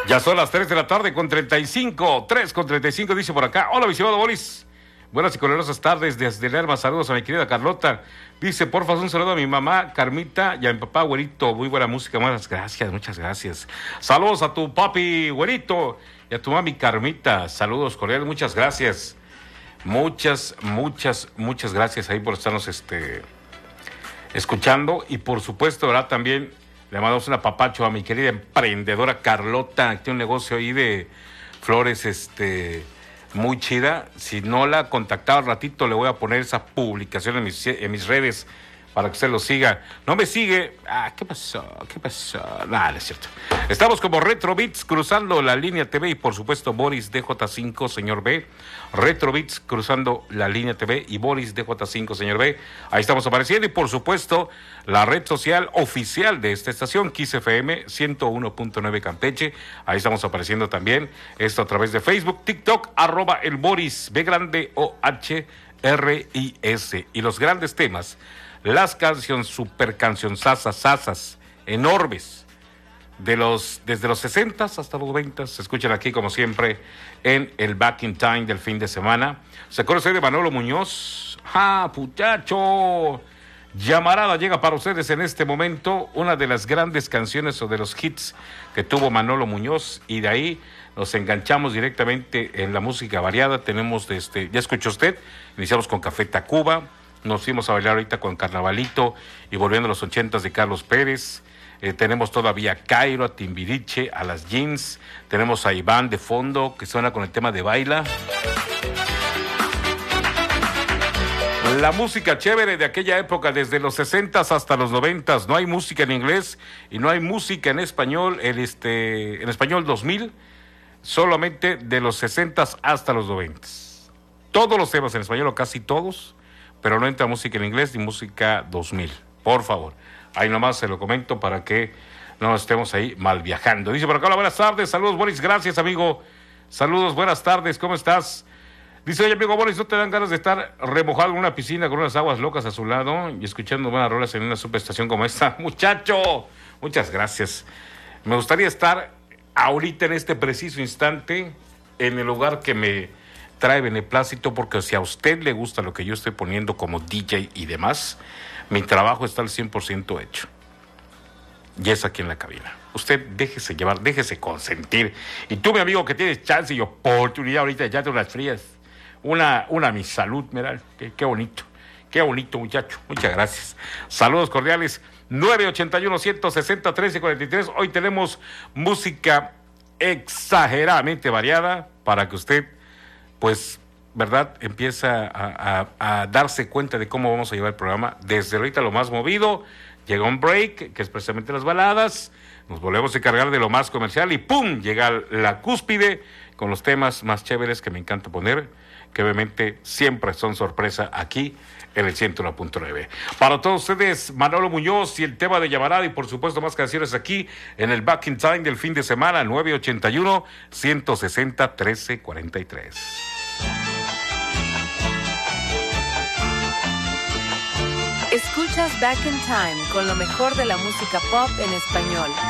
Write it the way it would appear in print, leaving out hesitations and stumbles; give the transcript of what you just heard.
Ya son las 3 de la tarde con 35, 3 con 35 dice por acá. Hola, mi estimado Boris. Buenas y colorosas tardes desde Lerma. Saludos a mi querida Carlota. Dice, porfa, un saludo a mi mamá Carmita y a mi papá Güerito. Muy buena música, muchas gracias. Saludos a tu papi Güerito y a tu mami Carmita. Saludos cordiales, muchas gracias. Muchas gracias ahí por estarnos escuchando. Y por supuesto, ¿verdad? También le mandamos un apapacho a mi querida emprendedora Carlota, que tiene un negocio ahí de flores, muy chida. Si no la ha contactado al ratito, le voy a poner esa publicación en mis redes para que usted lo siga. No me sigue. ¿Qué pasó? Nada, no es cierto. Estamos como Retro Beats cruzando la línea TV y por supuesto Boris DJ5, señor B. Retro Beats cruzando la línea TV y Boris DJ5, señor B. Ahí estamos apareciendo y por supuesto la red social oficial de esta estación, Kiss FM 101.9 Campeche. Ahí estamos apareciendo también. Esto a través de Facebook, TikTok, @el Boris, B grande OHRIS. Y los grandes temas, las canciones, super cancionzasas, enormes, desde los 60 hasta los 20, se escuchan aquí como siempre en el Back in Time del fin de semana. ¿Se acuerda usted de Manolo Muñoz? Muchacho! Llamarada llega para ustedes en este momento, una de las grandes canciones o de los hits que tuvo Manolo Muñoz, y de ahí nos enganchamos directamente en la música variada. Tenemos, ya escuchó usted, iniciamos con Café Tacuba, nos fuimos a bailar ahorita con Carnavalito y volviendo a los 80s de Carlos Pérez. Tenemos todavía a Cairo, a Timbiriche, a las Jeans. Tenemos a Iván de fondo, que suena con el tema de Baila. La música chévere de aquella época, desde los 60s hasta los 90s. No hay música en inglés y no hay música en español, en español 2000, solamente de los 60s hasta los 90s. Todos los temas en español, o casi todos, pero no entra música en inglés ni música 2000. Por favor, ahí nomás se lo comento para que no estemos ahí mal viajando. Dice por acá, hola, buenas tardes, saludos Boris, gracias amigo. Saludos, buenas tardes, ¿cómo estás? Dice, oye amigo Boris, ¿no te dan ganas de estar remojado en una piscina con unas aguas locas a su lado y escuchando buenas rolas en una superestación como esta? Muchacho, muchas gracias. Me gustaría estar ahorita en este preciso instante en el lugar que me trae beneplácito, porque si a usted le gusta lo que yo estoy poniendo como DJ y demás, mi trabajo está al 100% hecho. Y es aquí en la cabina. Usted déjese llevar, déjese consentir. Y tú, mi amigo, que tienes chance y oportunidad ahorita de echarte unas frías, una a mi salud, mira, qué bonito, muchacho. Muchas gracias. Saludos cordiales. 981-160-1343. Hoy tenemos música exageradamente variada para que usted, pues, ¿verdad?, empieza a darse cuenta de cómo vamos a llevar el programa. Desde ahorita lo más movido, llega un break, que es precisamente las baladas, nos volvemos a encargar de lo más comercial y ¡pum!, llega la cúspide con los temas más chéveres que me encanta poner, que obviamente siempre son sorpresa aquí en el 101.9. Para todos ustedes, Manolo Muñoz y el tema de Llamarada y por supuesto más canciones aquí en el Back in Time del fin de semana, 981-160-1343. Escuchas Back in Time con lo mejor de la música pop en español.